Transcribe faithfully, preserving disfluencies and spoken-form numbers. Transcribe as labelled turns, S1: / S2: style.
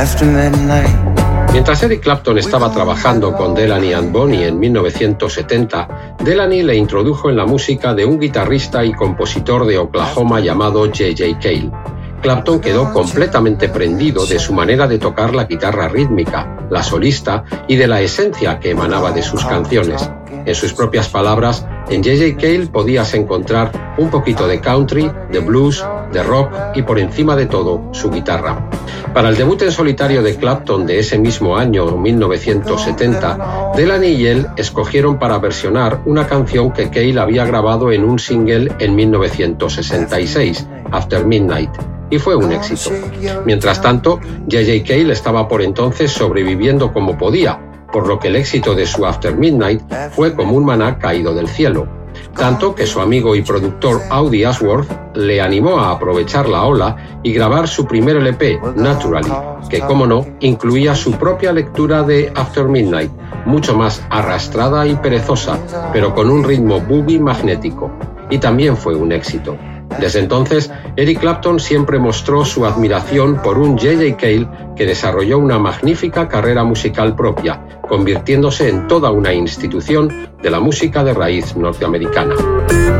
S1: Mientras Eric Clapton estaba trabajando con Delaney and Bonnie en mil novecientos setenta, Delaney le introdujo en la música de un guitarrista y compositor de Oklahoma llamado J J Cale. Clapton quedó completamente prendido de su manera de tocar la guitarra rítmica, la solista y de la esencia que emanaba de sus canciones. En sus propias palabras, en J J Cale podías encontrar un poquito de country, de blues, de rock y por encima de todo, su guitarra. Para el debut en solitario de Clapton de ese mismo año, mil novecientos setenta, Delaney y él escogieron para versionar una canción que Cale había grabado en un single en mil novecientos sesenta y seis, After Midnight, y fue un éxito. Mientras tanto, J J Cale estaba por entonces sobreviviendo como podía, por lo que el éxito de su After Midnight fue como un maná caído del cielo. Tanto que su amigo y productor Audie Ashworth le animó a aprovechar la ola y grabar su primer L P, Naturally, que, como no, incluía su propia lectura de After Midnight, mucho más arrastrada y perezosa, pero con un ritmo boogie magnético. Y también fue un éxito. Desde entonces, Eric Clapton siempre mostró su admiración por un J J Cale que desarrolló una magnífica carrera musical propia, convirtiéndose en toda una institución de la música de raíz norteamericana.